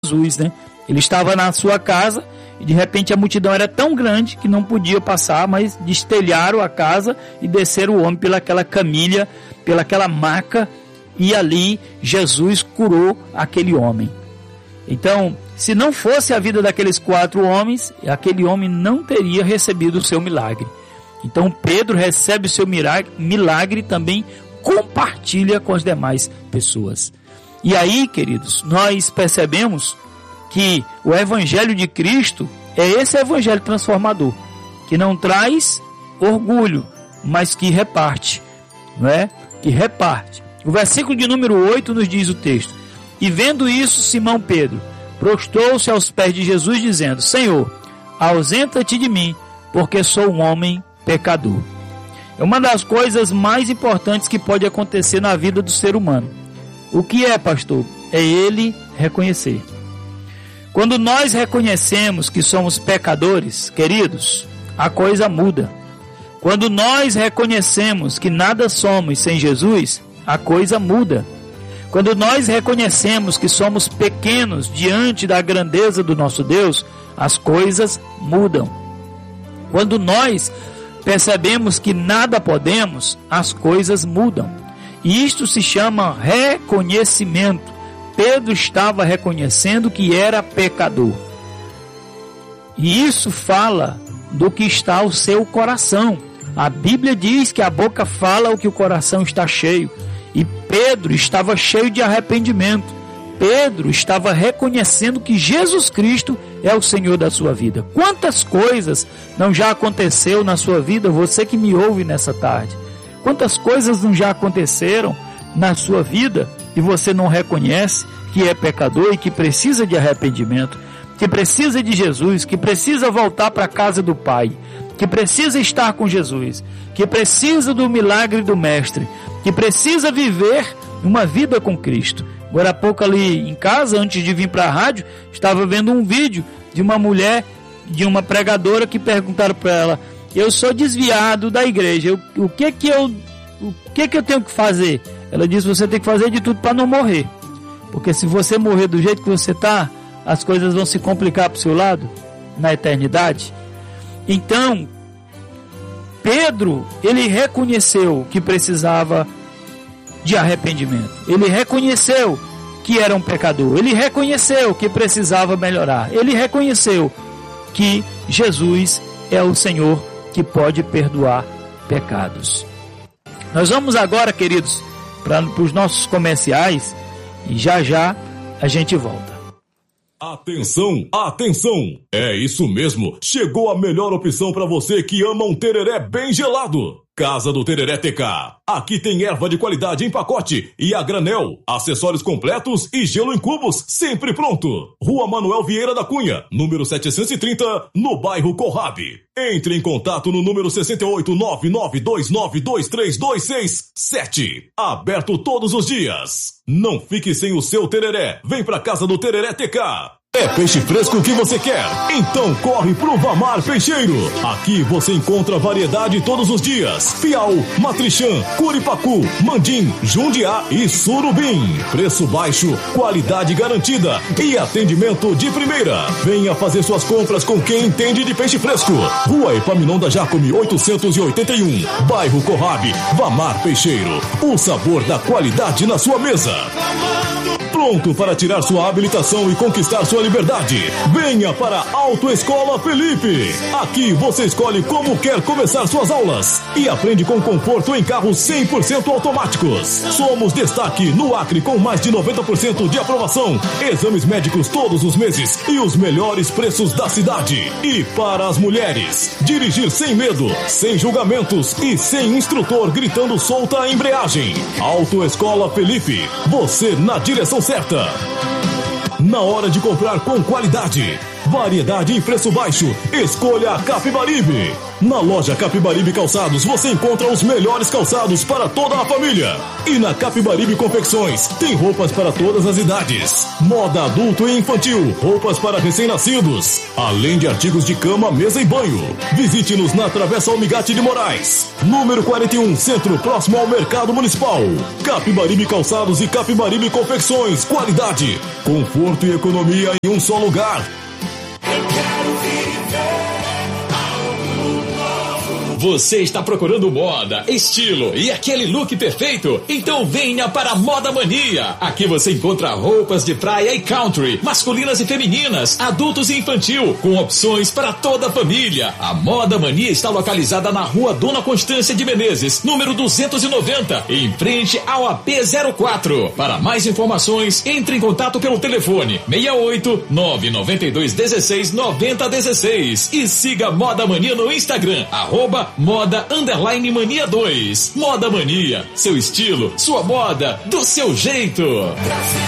Jesus, né? Ele estava na sua casa e de repente a multidão era tão grande que não podia passar, mas destelharam a casa e desceram o homem pelaquela camilha, pelaquela maca, e ali Jesus curou aquele homem. Então, se não fosse a vida daqueles 4 homens, aquele homem não teria recebido o seu milagre. Então Pedro recebe o seu milagre e também compartilha com as demais pessoas. E aí, queridos, nós percebemos que o Evangelho de Cristo é esse Evangelho transformador, que não traz orgulho, mas que reparte, não é? Que reparte. O versículo de número 8 nos diz o texto: e vendo isso, Simão Pedro prostrou-se aos pés de Jesus, dizendo: Senhor, ausenta-te de mim, porque sou um homem pecador. É uma das coisas mais importantes que pode acontecer na vida do ser humano. O que é, pastor? É ele reconhecer. Quando nós reconhecemos que somos pecadores, queridos, a coisa muda. Quando nós reconhecemos que nada somos sem Jesus, a coisa muda. Quando nós reconhecemos que somos pequenos diante da grandeza do nosso Deus, as coisas mudam. Quando nós percebemos que nada podemos, as coisas mudam. E isto se chama reconhecimento. Pedro estava reconhecendo que era pecador. E isso fala do que está o seu coração. A Bíblia diz que a boca fala o que o coração está cheio. E Pedro estava cheio de arrependimento. Pedro estava reconhecendo que Jesus Cristo é o Senhor da sua vida. Quantas coisas não já aconteceu na sua vida, você que me ouve nessa tarde? Quantas coisas não já aconteceram na sua vida e você não reconhece que é pecador e que precisa de arrependimento, que precisa de Jesus, que precisa voltar para a casa do Pai, que precisa estar com Jesus, que precisa do milagre do Mestre, que precisa viver uma vida com Cristo. Agora há pouco ali em casa, antes de vir para a rádio, estava vendo um vídeo de uma mulher, de uma pregadora, que perguntaram para ela: eu sou desviado da igreja, o que que eu tenho que fazer? Ela disse: você tem que fazer de tudo para não morrer, porque se você morrer do jeito que você está, as coisas vão se complicar para o seu lado na eternidade. Então Pedro, ele reconheceu que precisava de arrependimento, ele reconheceu que era um pecador, ele reconheceu que precisava melhorar, ele reconheceu que Jesus é o Senhor que pode perdoar pecados. Nós vamos agora, queridos, para os nossos comerciais, e já já a gente volta. Atenção, atenção! É isso mesmo, chegou a melhor opção para você que ama um tereré bem gelado. Casa do Tereré TK. Aqui tem erva de qualidade em pacote e a granel, acessórios completos e gelo em cubos, sempre pronto. Rua Manuel Vieira da Cunha, número 730, no bairro Corrabe. Entre em contato no número 68992923267. Aberto todos os dias. Não fique sem o seu tereré. Vem pra Casa do Tereré TK. É peixe fresco que você quer? Então corre pro Vamar Peixeiro. Aqui você encontra variedade todos os dias. Piau, matrixã, curipacu, mandim, jundiá e surubim. Preço baixo, qualidade garantida e atendimento de primeira. Venha fazer suas compras com quem entende de peixe fresco. Rua Epaminonda Jacome 881, bairro Corrabe, Vamar Peixeiro. O sabor da qualidade na sua mesa. Pronto para tirar sua habilitação e conquistar sua liberdade? Venha para a Autoescola Felipe. Aqui você escolhe como quer começar suas aulas e aprende com conforto em carros 100% automáticos. Somos destaque no Acre com mais de 90% de aprovação, exames médicos todos os meses e os melhores preços da cidade. E para as mulheres, dirigir sem medo, sem julgamentos e sem instrutor gritando solta a embreagem. Autoescola Felipe, você na direção certa. Na hora de comprar com qualidade, Variedade e preço baixo. Escolha a Capibaribe. Na loja Capibaribe Calçados você encontra os melhores calçados para toda a família. E na Capibaribe Confecções tem roupas para todas as idades. Moda adulto e infantil, roupas para recém-nascidos. Além de artigos de cama, mesa e banho. Visite-nos na Travessa Almigate de Moraes, número 41, Centro, próximo ao Mercado Municipal. Capibaribe Calçados e Capibaribe Confecções. Qualidade, conforto e economia em um só lugar. Você está procurando moda, estilo e aquele look perfeito? Então venha para a Moda Mania. Aqui você encontra roupas de praia e country, masculinas e femininas, adultos e infantil, com opções para toda a família. A Moda Mania está localizada na Rua Dona Constância de Menezes, número 290, em frente ao AP04. Para mais informações, entre em contato pelo telefone 68 992 16 90 16 e siga a Moda Mania no Instagram, @moda_mania 2. Moda Mania, seu estilo, sua moda, do seu jeito.